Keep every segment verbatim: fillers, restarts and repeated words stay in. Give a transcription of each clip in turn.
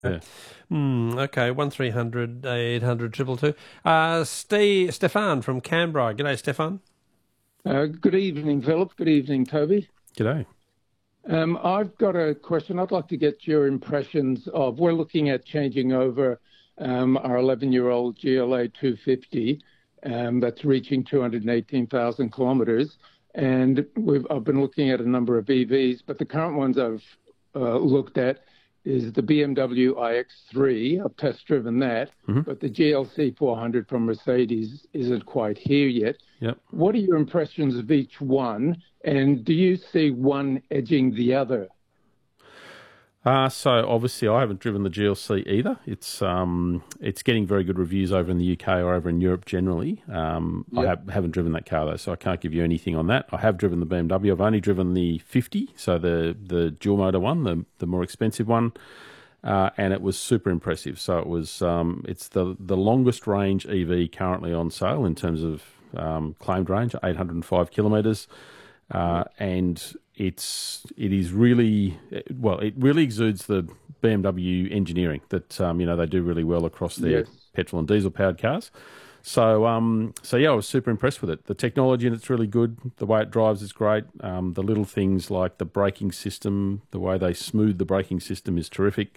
Yeah. Mm, okay, one three hundred eight hundred two two two. Uh, Steve, Stefan from Canberra. G'day, Stefan. Uh, good evening, Philip. Good evening, Toby. G'day. Um, I've got a question. I'd like to get your impressions of, we're looking at changing over um, our eleven-year-old G L A two fifty um, that's reaching two hundred eighteen thousand kilometres. And we've, I've been looking at a number of E Vs, but the current ones I've uh, looked at is the B M W i X three. I've test driven that, mm-hmm. but the G L C four hundred from Mercedes isn't quite here yet. Yep. What are your impressions of each one, and do you see one edging the other? Uh, so obviously I haven't driven the G L C either. It's um, it's getting very good reviews over in the U K or over in Europe generally. Um, yep. I have, haven't driven that car though, so I can't give you anything on that. I have driven the B M W. I've only driven the fifty, so the, the dual motor one, the, the more expensive one, uh, and it was super impressive. So it was um, it's the, the longest range E V currently on sale in terms of um, claimed range, eight hundred five kilometres, uh, and It's it is really well. It really exudes the B M W engineering that um, you know they do really well across their yes. petrol and diesel powered cars. So um, so yeah, I was super impressed with it. The technology in it's really good. The way it drives is great. Um, the little things like the braking system, the way they smooth the braking system is terrific.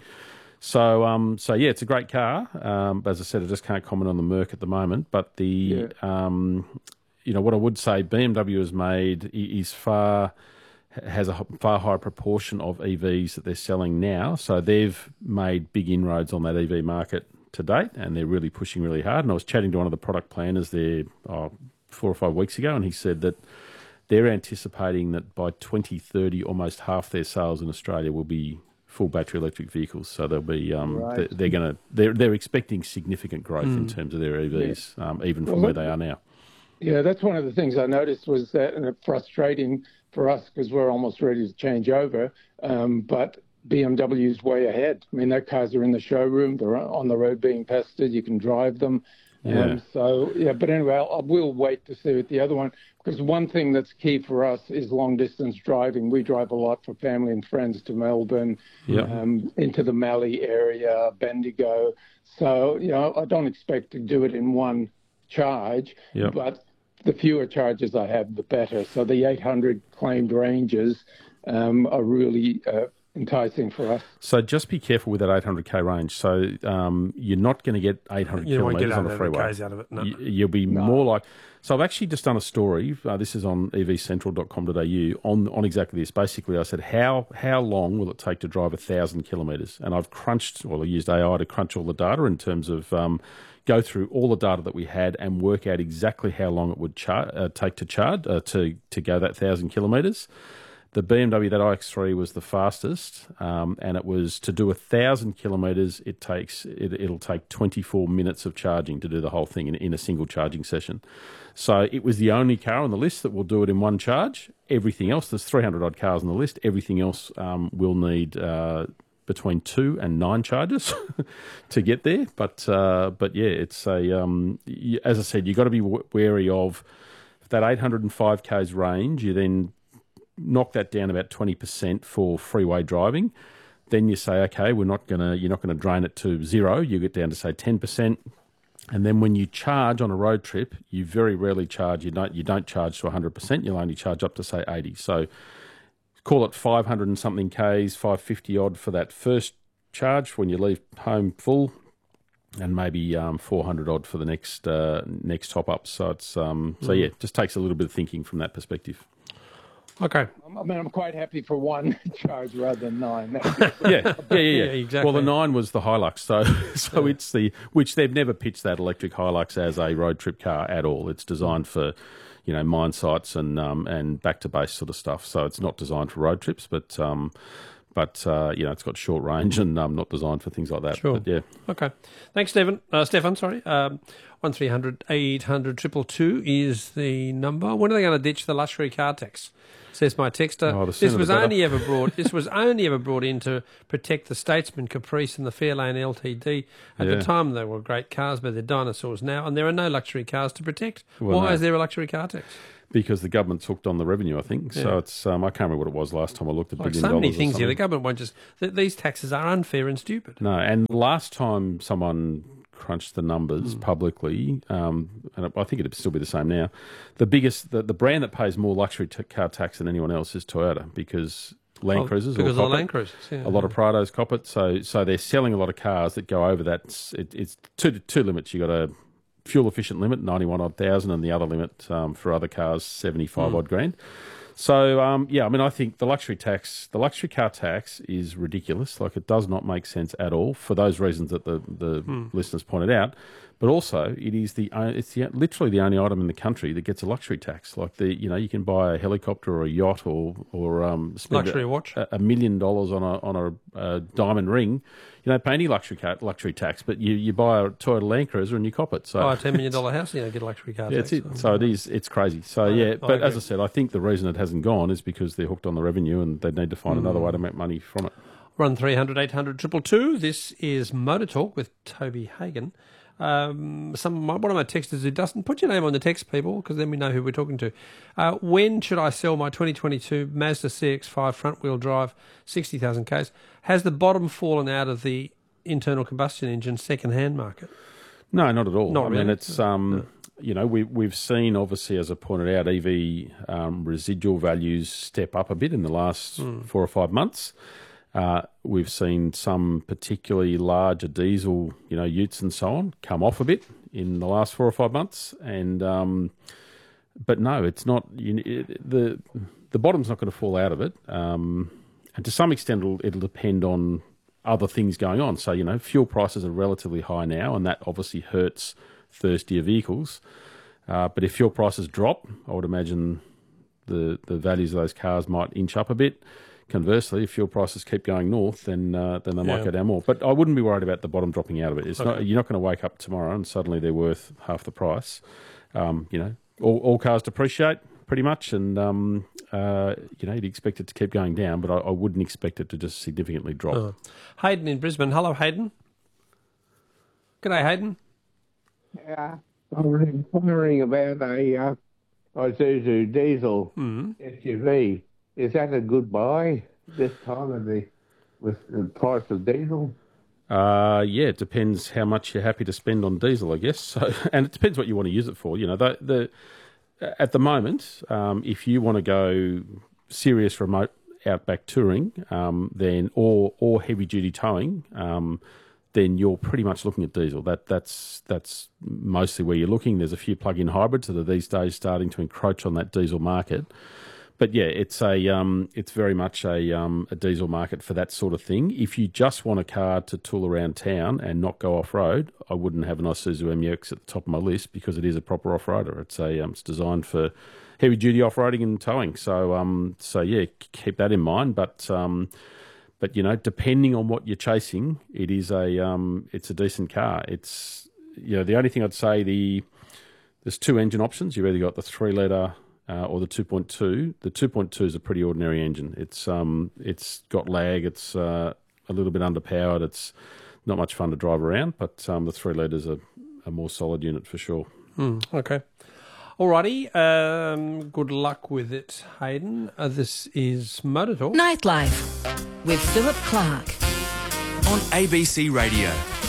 So um, so yeah, it's a great car. Um, but as I said, I just can't comment on the Merc at the moment. But the yeah. um, you know what I would say, B M W has made is far. has a far higher proportion of E Vs that they're selling now. So they've made big inroads on that E V market to date, and they're really pushing really hard. And I was chatting to one of the product planners there oh, four or five weeks ago, and he said that they're anticipating that by twenty thirty, almost half their sales in Australia will be full battery electric vehicles. So they'll be um, right. they're, they're going to they're they're expecting significant growth mm. in terms of their E Vs, yeah. um, even from well, where they are now. Yeah, that's one of the things I noticed was that, and it's frustrating for us because we're almost ready to change over, um, but B M W's way ahead. I mean, their cars are in the showroom, they're on the road being tested, you can drive them. Yeah. Um, so, yeah, but anyway, I will wait to see with the other one, because one thing that's key for us is long-distance driving. We drive a lot for family and friends to Melbourne, yep. um, into the Mallee area, Bendigo. So, you know, I don't expect to do it in one charge, yep. but the fewer charges I have, the better. So the eight hundred claimed ranges um, are really uh, enticing for us. So just be careful with that eight hundred K range. So um, you're not going to get eight hundred you kilometres on a freeway. K's out of it, no. you, you'll be no. more like... So I've actually just done a story, uh, this is on e v central dot com dot a u, on, on exactly this. Basically, I said, how how long will it take to drive one thousand kilometres? And I've crunched, well, I used A I to crunch all the data in terms of... Um, go through all the data that we had and work out exactly how long it would char- uh, take to charge, uh, to, to go that one thousand kilometres. The B M W, that i X three was the fastest, um, and it was to do one thousand kilometres, it takes, it, it'll take twenty-four minutes of charging to do the whole thing in, in a single charging session. So it was the only car on the list that will do it in one charge. Everything else, there's three hundred odd cars on the list, everything else um, will need... Uh, between two and nine charges to get there. But uh, but yeah, it's a um, you, as I said, you've got to be w- wary of that eight hundred five K's range. You then knock that down about twenty percent for freeway driving. Then you say, okay, we're not gonna you're not gonna drain it to zero. You get down to say ten percent. And then when you charge on a road trip, you very rarely charge. You don't you don't charge to one hundred percent. You'll only charge up to say eighty. So call it five hundred and something Ks, five fifty odd for that first charge when you leave home full, and maybe um, four hundred odd for the next uh, next top up. So it's um, so yeah, it just takes a little bit of thinking from that perspective. Okay. I mean, I'm quite happy for one charge rather than nine. yeah, yeah, yeah, yeah, yeah, exactly. Well, the nine was the Hilux, so so yeah. It's the which they've never pitched that electric Hilux as a road trip car at all. It's designed for, you know, mine sites and um, and back to base sort of stuff. So it's not designed for road trips, but um, but uh, you know, it's got short range and um, not designed for things like that. Sure. But, yeah. Okay. Thanks, Stephen. Uh, Stefan, sorry. Um, one three hundred eight hundred two two two is the number. When are they going to ditch the luxury car tax? Says my texter. Oh, this was only ever brought. This was only ever brought in to protect the Statesman, Caprice, and the Fairlane L T D. At yeah. the time, they were great cars, but they're dinosaurs now, and there are no luxury cars to protect. Well, Why no. is there a luxury car tax? Because the government's hooked on the revenue, I think. So Yeah. it's um, I can't remember what it was last time I looked at Like billion so many dollars or things here. The something. government won't just... Th- these taxes are unfair and stupid. No, and last time someone crunched the numbers Mm. publicly, um, and I think it'd still be the same now, the biggest, the, the brand that pays more luxury t- car tax than anyone else is Toyota, because Land Oh, Cruisers because all of the cop Land it. Cruisers. Yeah, A lot yeah. of Prados cop it, so so they're selling a lot of cars that go over that. It's, it, it's two two limits. You got a fuel efficient limit, ninety one odd thousand, and the other limit um, for other cars, seventy five Mm. odd grand. So um, yeah, I mean, I think the luxury tax, the luxury car tax, is ridiculous. Like, it does not make sense at all for those reasons that the the Mm. listeners pointed out. But also, it is the o- it's the, literally the only item in the country that gets a luxury tax. Like, the you know you can buy a helicopter or a yacht or or um, spend Luxury a, watch. a, a million dollars on a on a, a diamond ring. You don't pay any luxury car, luxury tax, but you, you buy a Toyota Land Cruiser and you cop it. So Buy a ten million dollars house, you don't get a luxury car yeah, tax. that's it. So it is. It's crazy. So I- yeah, I but as agree. I said, I think the reason it hasn't gone is because they're hooked on the revenue and they need to find another way to make money from it. Run three hundred, eight hundred, two two two. This is Motor Talk with Toby Hagan. Um, some one of my texters who doesn't put your name on the text, people, because then we know who we're talking to. Uh, when should I sell my twenty twenty-two Mazda C X five front wheel drive, sixty thousand k's? Has the bottom fallen out of the internal combustion engine second hand market? No, not at all. Not I mean, really. it's um, you know, we we've seen obviously, as I pointed out, E V um, residual values step up a bit in the last four or five months. Uh, we've seen some particularly larger diesel, you know, utes and so on, come off a bit in the last four or five months. And um, but no, it's not. You, it, the the bottom's not going to fall out of it. Um, and to some extent, it'll, it'll depend on other things going on. So, you know, fuel prices are relatively high now, and that obviously hurts thirstier vehicles. Uh, but if fuel prices drop, I would imagine the the values of those cars might inch up a bit. Conversely, if fuel prices keep going north, then uh, then they might Yeah. go down more. But I wouldn't be worried about the bottom dropping out of it. It's Okay. not you're not going to wake up tomorrow and suddenly they're worth half the price. Um, you know, all, all cars depreciate pretty much, and um, uh, you know you'd expect it to keep going down, but I, I wouldn't expect it to just significantly drop. Oh. Hayden in Brisbane. Hello, Hayden. G'day, Hayden. Yeah, I'm wondering wondering about a uh, Isuzu diesel Mm. S U V. Is that a good buy this time of the with the price of diesel? Uh, yeah, it depends how much you're happy to spend on diesel, I guess. So, and it depends what you want to use it for. You know, the, the at the moment, um, if you want to go serious remote outback touring, um, then or or heavy duty towing, um, then you're pretty much looking at diesel. That that's that's mostly where you're looking. There's a few plug-in hybrids that are these days starting to encroach on that diesel market. But yeah, it's a um, it's very much a um, a diesel market for that sort of thing. If you just want a car to tool around town and not go off road, I wouldn't have an Isuzu M U X at the top of my list because it is a proper off roader. It's a um, it's designed for heavy duty off roading and towing. So um so yeah, keep that in mind. But um but you know, depending on what you're chasing, it is a um it's a decent car. It's you know the only thing I'd say the there's two engine options. You've either got the three litre Uh, or the two point two. The two point two is a pretty ordinary engine. It's um, it's got lag. It's uh, a little bit underpowered. It's not much fun to drive around. But um, the three litre is a, a more solid unit for sure. Mm, okay. Alrighty. Um, good luck with it, Hayden. Uh, this is Motor Talk. Nightlife with Philip Clark. On A B C Radio.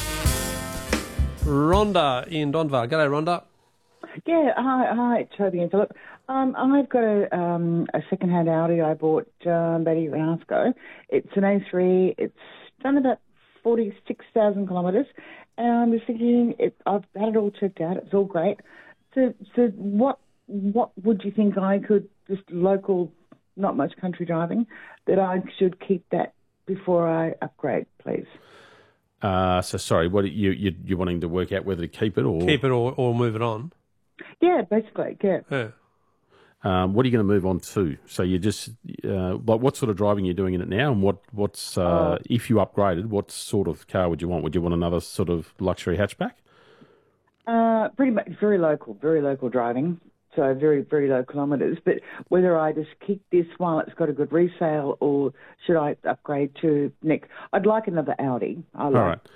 Rhonda in Donvar. G'day, Rhonda. Yeah, hi, hi, Toby and Philip. Um, I've got a, um, a second-hand Audi I bought uh, about a year and a half ago. It's an A three. It's done about forty-six thousand kilometres. And I was thinking, it, I've had it all checked out. It's all great. So, so what what would you think I could, just local, not much country driving, that I should keep that before I upgrade, please? Uh, so sorry, what you you you're wanting to work out whether to keep it or Keep it or, or move it on. Yeah, basically, yeah. Yeah. Um, what are you going to move on to? So you just uh, like what sort of driving you're doing in it now, and what what's uh, if you upgraded, what sort of car would you want? Would you want another sort of luxury hatchback? Uh, pretty much very local, very local driving. So very, very low kilometres. But whether I just keep this while it's got a good resale or should I upgrade to next? I'd like another Audi. I like right.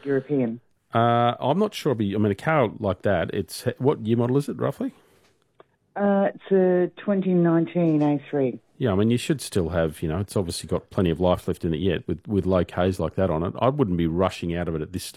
Uh, it's a twenty nineteen A three. Yeah, I mean, you should still have, you know, it's obviously got plenty of life left in it yet with, with low Ks like that on it. I wouldn't be rushing out of it at this stage.